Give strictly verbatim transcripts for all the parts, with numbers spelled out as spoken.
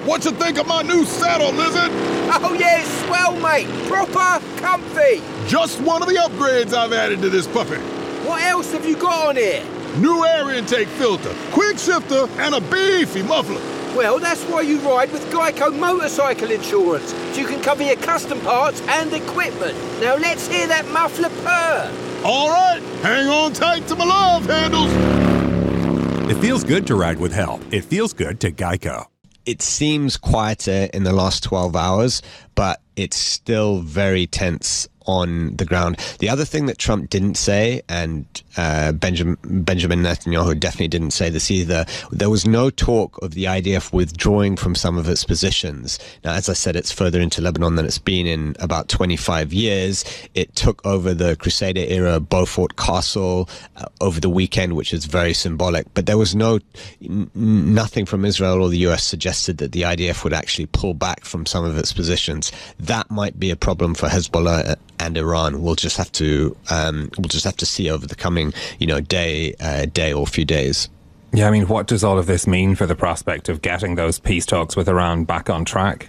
What you think of my new saddle, Lizard? Oh yeah, it's swell, mate. Proper comfy. Just one of the upgrades I've added to this puppy. What else have you got on here? New air intake filter, quick shifter, and a beefy muffler. Well, that's why you ride with Geico Motorcycle Insurance, so you can cover your custom parts and equipment. Now let's hear that muffler purr. All right, hang on tight to my love handles. It feels good to ride with help. It feels good to Geico. It seems quieter in the last twelve hours, but it's still very tense on the ground. The other thing that Trump didn't say, and uh, Benjamin, Benjamin Netanyahu definitely didn't say this either, there was no talk of the I D F withdrawing from some of its positions. Now, as I said, it's further into Lebanon than it's been in about twenty-five years. It took over the Crusader-era Beaufort Castle uh, over the weekend, which is very symbolic. But there was no, n- nothing from Israel or the U S suggested that the I D F would actually pull back from some of its positions. That might be a problem for Hezbollah and Iran. We'll just have to um, we'll just have to see over the coming, you know, day uh, day or few days. Yeah, I mean, what does all of this mean for the prospect of getting those peace talks with Iran back on track?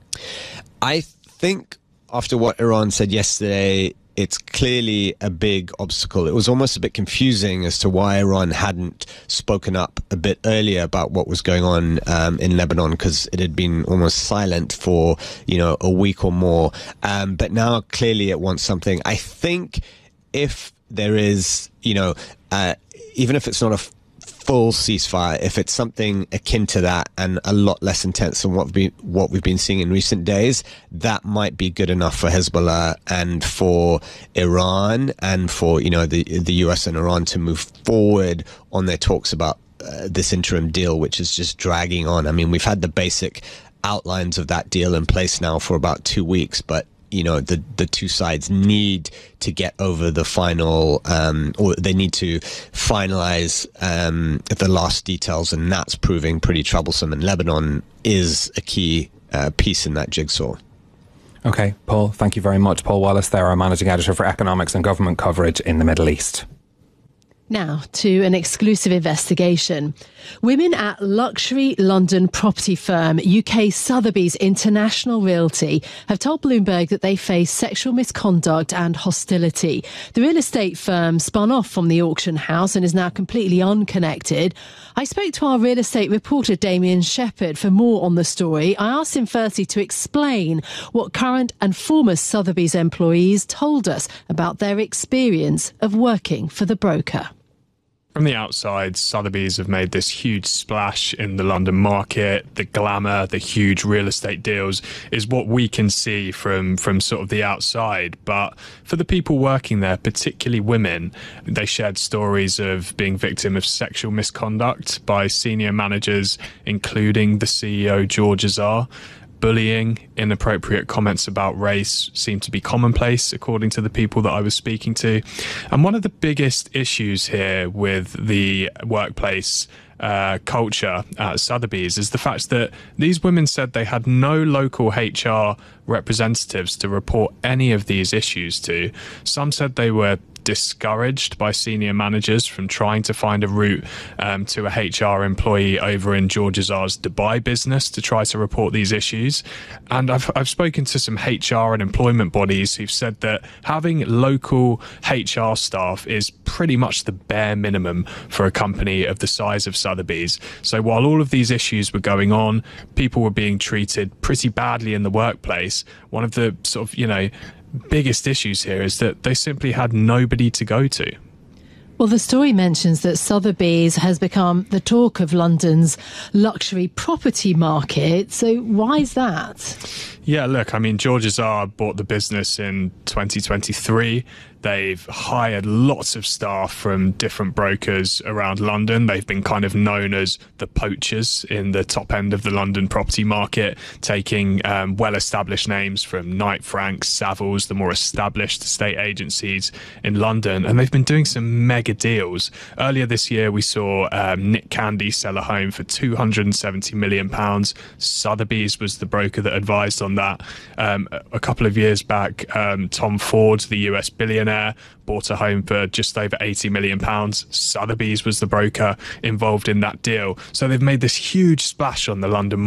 I think after what Iran said yesterday, it's clearly a big obstacle. It was almost a bit confusing as to why Iran hadn't spoken up a bit earlier about what was going on um, in Lebanon, because it had been almost silent for, you know, a week or more. Um, but now clearly it wants something. I think if there is, you know, uh, even if it's not a f- full ceasefire, if it's something akin to that and a lot less intense than what we've been, what we've been seeing in recent days, that might be good enough for Hezbollah and for Iran and for, you know, the the U S and Iran to move forward on their talks about uh, this interim deal, which is just dragging on. I mean, we've had the basic outlines of that deal in place now for about two weeks, but you know, the, the two sides need to get over the final, um, or they need to finalize um, the last details, and that's proving pretty troublesome. And Lebanon is a key uh, piece in that jigsaw. Okay, Paul, thank you very much. Paul Wallace there, our Managing Editor for Economics and Government Coverage in the Middle East. Now to an exclusive investigation. Women at luxury London property firm U K Sotheby's International Realty have told Bloomberg that they face sexual misconduct and hostility. The real estate firm spun off from the auction house and is now completely unconnected. I spoke to our real estate reporter Damien Shepherd for more on the story. I asked him firstly to explain what current and former Sotheby's employees told us about their experience of working for the broker. From the outside, Sotheby's have made this huge splash in the London market. The glamour, the huge real estate deals is what we can see from, from sort of the outside. But for the people working there, particularly women, they shared stories of being victim of sexual misconduct by senior managers, including the C E O, George Azar. Bullying, inappropriate comments about race seem to be commonplace, according to the people that I was speaking to. And one of the biggest issues here with the workplace uh, culture at Sotheby's is the fact that these women said they had no local H R representatives to report any of these issues to. Some said they were discouraged by senior managers from trying to find a route um, to a H R employee over in George Azar's Dubai business to try to report these issues. And I've, I've spoken to some H R and employment bodies who've said that having local H R staff is pretty much the bare minimum for a company of the size of Sotheby's. So while all of these issues were going on, people were being treated pretty badly in the workplace. One of the sort of, you know, biggest issues here is that they simply had nobody to go to. Well, the story mentions that Sotheby's has become the talk of London's luxury property market. So why is that? Yeah, look, I mean, George Azar bought the business in twenty twenty-three. They've hired lots of staff from different brokers around London. They've been kind of known as the poachers in the top end of the London property market, taking um, well-established names from Knight Frank, Savills, the more established estate agencies in London. And they've been doing some mega deals. Earlier this year, we saw um, Nick Candy sell a home for two hundred seventy million pounds. Sotheby's was the broker that advised on that. Um, a couple of years back, um, Tom Ford, the U S billionaire, bought a home for just over eighty million pounds. Sotheby's was the broker involved in that deal. So they've made this huge splash on the London